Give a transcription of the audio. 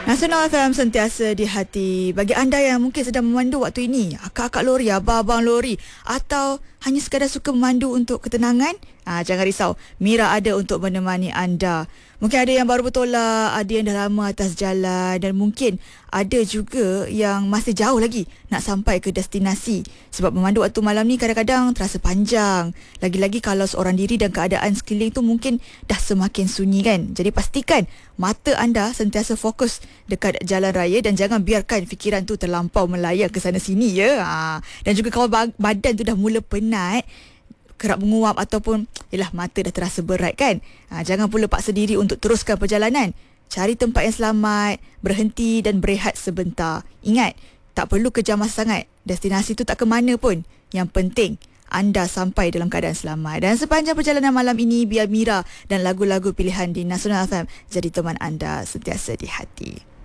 Nasional FM sentiasa di hati. Bagi anda yang mungkin sedang memandu waktu ini, akak-akak lori, abang-abang lori, atau hanya sekadar suka memandu untuk ketenangan, jangan risau, Mira ada untuk menemani anda. Mungkin ada yang baru bertolak, ada yang dah lama atas jalan, dan mungkin ada juga yang masih jauh lagi nak sampai ke destinasi. Sebab memandu waktu malam ni kadang-kadang terasa panjang. Lagi-lagi kalau seorang diri dan keadaan sekeliling tu mungkin dah semakin sunyi kan. Jadi pastikan mata anda sentiasa fokus dekat jalan raya dan jangan biarkan fikiran tu terlampau melayang ke sana sini ya. Dan juga kalau badan tu dah mula penat, kerap menguap ataupun mata dah terasa berat kan. Jangan pula paksa diri untuk teruskan perjalanan. Cari tempat yang selamat, berhenti dan berehat sebentar. Ingat, tak perlu kejar masa sangat. Destinasi tu tak ke mana pun. Yang penting anda sampai dalam keadaan selamat. Dan sepanjang perjalanan malam ini, biar Mira dan lagu-lagu pilihan di Nasional FM jadi teman anda sentiasa di hati.